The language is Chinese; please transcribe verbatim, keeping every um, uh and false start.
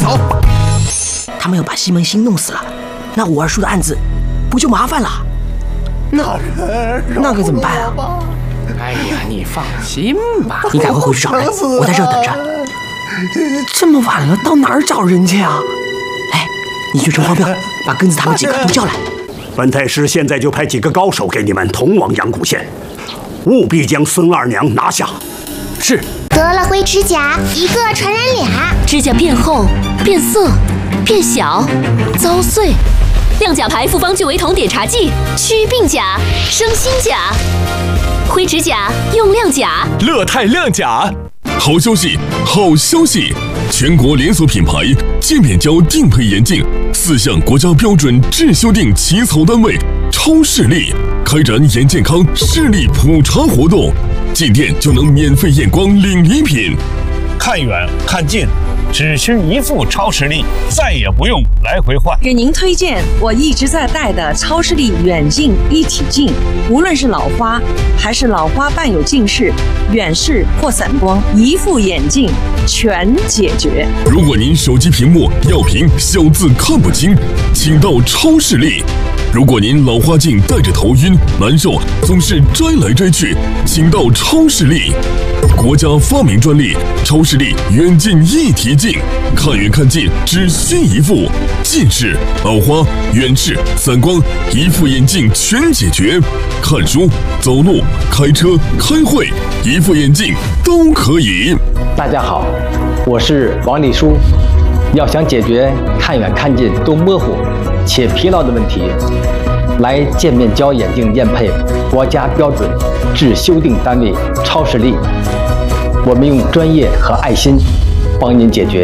走。 他们要把西门庆弄死了，那武二叔的案子不就麻烦了？那那可怎么办啊？ 哎呀，你放心吧， 你赶快回去找人，我在这儿等着。这么晚了，到哪儿找人去啊？哎，你去城隍庙把庚子他们几个都叫来。 本太师现在就派几个高手给你们同往阳谷县，务必将孙二娘拿下。 是。 得了灰指甲，一个传染俩。 指甲变厚、变色、变小、遭碎。亮甲牌复方聚维酮碘茶剂，祛病甲、生新甲。灰指甲用亮甲。 乐泰亮甲。好消息，好消息！全国连锁品牌界面胶定配眼镜，四项国家标准质修订起草单位超视力开展眼健康视力普查活动，进店就能免费验光领礼品。 看远看近，只需一副超视力，再也不用来回换。 给您推荐我一直在戴的超视力远近一体镜，无论是老花还是老花伴有近视、远视或散光，一副眼镜全解决。 如果您手机屏幕要屏小字看不清，请到超视力。如果您老花镜戴着头晕难受，总是摘来摘去，请到超视力。国家发明专利超视力远近一体镜，看远看近只需一副，近视、老花、远视、散光，一副眼镜全解决。看书、走路、开车、开会，一副眼镜都可以。 大家好，我是王立书。要想解决看远看近都模糊且疲劳的问题，来界面胶眼镜验配国家标准质修订单位超视力，我们用专业和爱心帮您解决